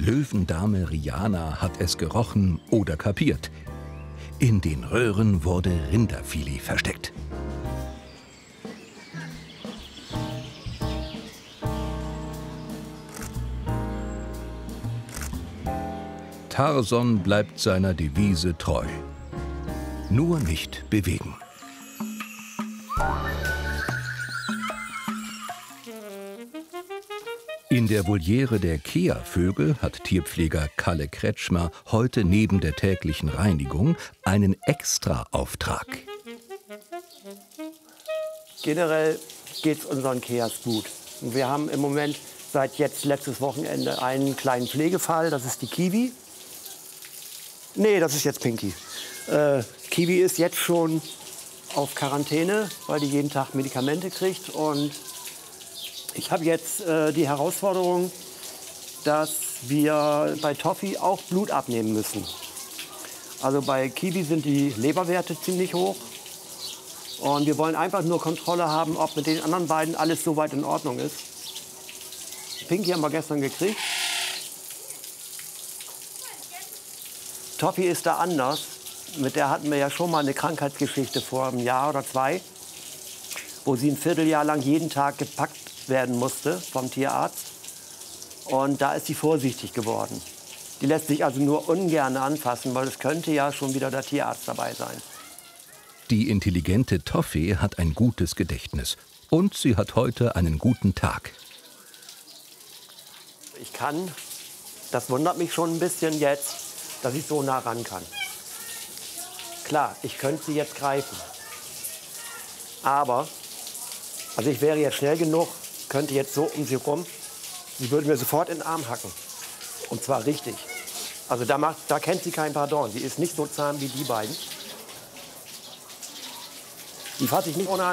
Löwendame Riana hat es gerochen oder kapiert. In den Röhren wurde Rinderfilet versteckt. Tarzan bleibt seiner Devise treu. Nur nicht bewegen. In der Voliere der Kea-Vögel hat Tierpfleger Kalle Kretschmer heute neben der täglichen Reinigung einen Extra-Auftrag. Generell geht es unseren Keas gut. Und wir haben im Moment seit jetzt letztes Wochenende einen kleinen Pflegefall, das ist die Kiwi. Nee, das ist jetzt Pinky. Kiwi ist jetzt schon auf Quarantäne, weil die jeden Tag Medikamente kriegt. Und ich habe jetzt die Herausforderung, dass wir bei Toffee auch Blut abnehmen müssen. Also bei Kiwi sind die Leberwerte ziemlich hoch. Und wir wollen einfach nur Kontrolle haben, ob mit den anderen beiden alles soweit in Ordnung ist. Pinky haben wir gestern gekriegt. Toffee ist da anders. Mit der hatten wir ja schon mal eine Krankheitsgeschichte vor einem Jahr oder zwei, wo sie ein Vierteljahr lang jeden Tag gepackt werden musste vom Tierarzt. Und da ist sie vorsichtig geworden. Die lässt sich also nur ungern anfassen, weil es könnte ja schon wieder der Tierarzt dabei sein. Die intelligente Toffee hat ein gutes Gedächtnis. Und sie hat heute einen guten Tag. Ich kann, das wundert mich schon ein bisschen jetzt, dass ich so nah ran kann. Klar, ich könnte sie jetzt greifen. Aber, also ich wäre jetzt schnell genug, könnte jetzt so um sie rum, sie würde mir sofort in den Arm hacken. Und zwar richtig. Also da kennt sie kein Pardon. Sie ist nicht so zahm wie die beiden. Die fasse ich nicht ohne